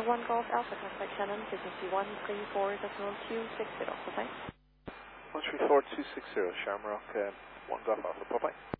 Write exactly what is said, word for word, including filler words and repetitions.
one Golf Alpha, contact Shannon, frequency one three four decimal two six zero, bye-bye. one three four two six zero, Shamrock, uh, one Golf Alpha, bye-bye.